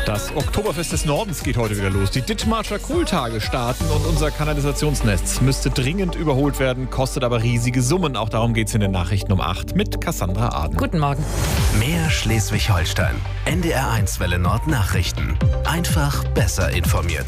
Das Oktoberfest des Nordens geht heute wieder los. Die Dithmarscher Kohltage starten und unser Kanalisationsnetz müsste dringend überholt werden, kostet aber riesige Summen. Auch darum geht es in den Nachrichten um 8 mit Cassandra Aden. Guten Morgen. Mehr Schleswig-Holstein. NDR1 Welle Nord Nachrichten. Einfach besser informiert.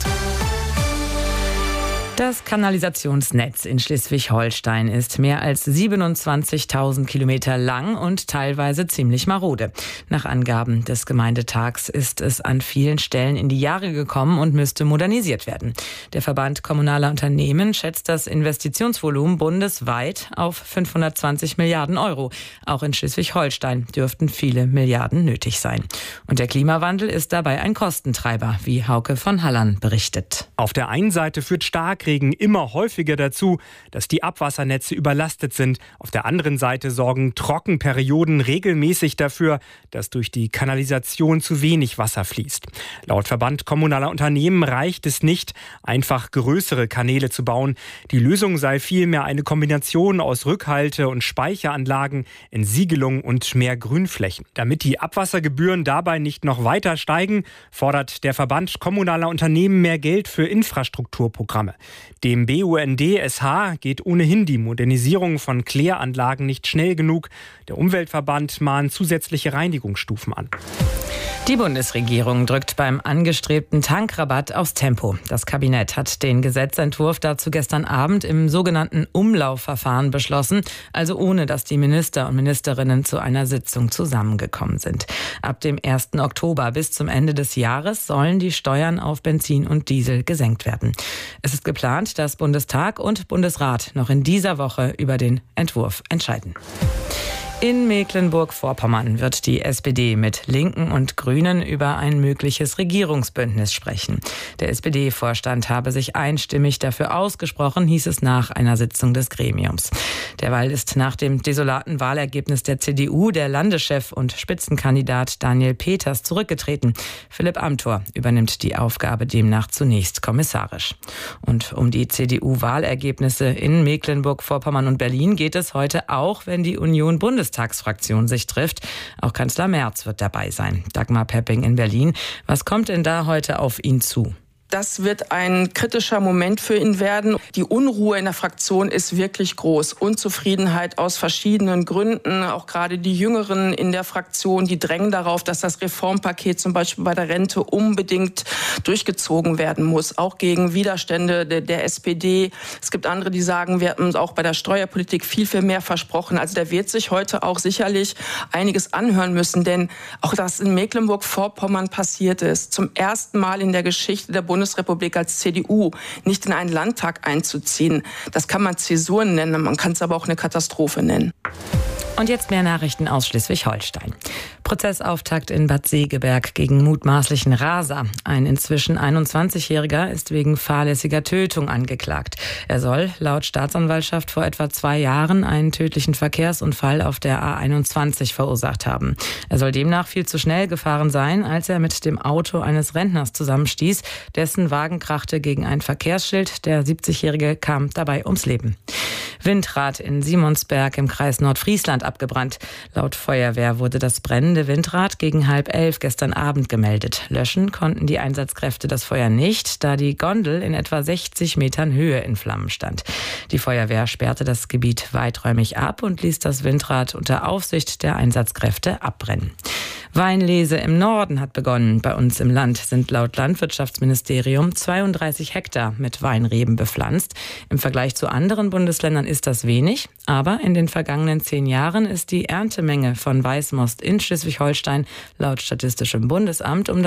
Das Kanalisationsnetz in Schleswig-Holstein ist mehr als 27.000 Kilometer lang und teilweise ziemlich marode. Nach Angaben des Gemeindetags ist es an vielen Stellen in die Jahre gekommen und müsste modernisiert werden. Der Verband Kommunaler Unternehmen schätzt das Investitionsvolumen bundesweit auf 520 Milliarden Euro. Auch in Schleswig-Holstein dürften viele Milliarden nötig sein. Und der Klimawandel ist dabei ein Kostentreiber, wie Hauke von Halland berichtet. Auf der einen Seite führt Starkregen immer häufiger dazu, dass die Abwassernetze überlastet sind. Auf der anderen Seite sorgen Trockenperioden regelmäßig dafür, dass durch die Kanalisation zu wenig Wasser fließt. Laut Verband Kommunaler Unternehmen reicht es nicht, einfach größere Kanäle zu bauen. Die Lösung sei vielmehr eine Kombination aus Rückhalte- und Speicheranlagen, Entsiegelung und mehr Grünflächen. Damit die Abwassergebühren dabei nicht noch weiter steigen, fordert der Verband Kommunaler Unternehmen mehr Geld für Infrastrukturprogramme. Dem BUND SH geht ohnehin die Modernisierung von Kläranlagen nicht schnell genug. Der Umweltverband mahnt zusätzliche Reinigungsstufen an. Die Bundesregierung drückt beim angestrebten Tankrabatt aufs Tempo. Das Kabinett hat den Gesetzentwurf dazu gestern Abend im sogenannten Umlaufverfahren beschlossen, also ohne dass die Minister und Ministerinnen zu einer Sitzung zusammengekommen sind. Ab dem 1. Oktober bis zum Ende des Jahres sollen die Steuern auf Benzin und Diesel gesenkt werden. Es ist geplant, dass Bundestag und Bundesrat noch in dieser Woche über den Entwurf entscheiden. In Mecklenburg-Vorpommern wird die SPD mit Linken und Grünen über ein mögliches Regierungsbündnis sprechen. Der SPD-Vorstand habe sich einstimmig dafür ausgesprochen, hieß es nach einer Sitzung des Gremiums. Derweil ist nach dem desolaten Wahlergebnis der CDU der Landeschef und Spitzenkandidat Daniel Peters zurückgetreten. Philipp Amthor übernimmt die Aufgabe demnach zunächst kommissarisch. Und um die CDU-Wahlergebnisse in Mecklenburg-Vorpommern und Berlin geht es heute auch, wenn die Union-Bundestagsfraktion sich trifft. Auch Kanzler Merz wird dabei sein. Dagmar Pepping in Berlin. Was kommt denn da heute auf ihn zu? Das wird ein kritischer Moment für ihn werden. Die Unruhe in der Fraktion ist wirklich groß. Unzufriedenheit aus verschiedenen Gründen. Auch gerade die Jüngeren in der Fraktion, die drängen darauf, dass das Reformpaket zum Beispiel bei der Rente unbedingt durchgezogen werden muss. Auch gegen Widerstände der SPD. Es gibt andere, die sagen, wir hatten uns auch bei der Steuerpolitik viel mehr versprochen. Also der wird sich heute auch sicherlich einiges anhören müssen. Denn auch das in Mecklenburg-Vorpommern passiert ist. Zum ersten Mal in der Geschichte der Bundesrepublik als CDU nicht in einen Landtag einzuziehen. Das kann man Zäsuren nennen, man kann es aber auch eine Katastrophe nennen. Und jetzt mehr Nachrichten aus Schleswig-Holstein. Prozessauftakt in Bad Segeberg gegen mutmaßlichen Raser. Ein inzwischen 21-Jähriger ist wegen fahrlässiger Tötung angeklagt. Er soll laut Staatsanwaltschaft vor etwa 2 Jahren einen tödlichen Verkehrsunfall auf der A21 verursacht haben. Er soll demnach viel zu schnell gefahren sein, als er mit dem Auto eines Rentners zusammenstieß. Dessen Wagen krachte gegen ein Verkehrsschild. Der 70-Jährige kam dabei ums Leben. Windrad in Simonsberg im Kreis Nordfriesland abgebrannt. Laut Feuerwehr wurde das brennende Windrad gegen 10:30 gestern Abend gemeldet. Löschen konnten die Einsatzkräfte das Feuer nicht, da die Gondel in etwa 60 Metern Höhe in Flammen stand. Die Feuerwehr sperrte das Gebiet weiträumig ab und ließ das Windrad unter Aufsicht der Einsatzkräfte abbrennen. Weinlese im Norden hat begonnen. Bei uns im Land sind laut Landwirtschaftsministerium 32 Hektar mit Weinreben bepflanzt. Im Vergleich zu anderen Bundesländern ist das wenig, aber in den vergangenen 10 Jahren ist die Erntemenge von Weißmost in Schleswig-Holstein laut Statistischem Bundesamt um das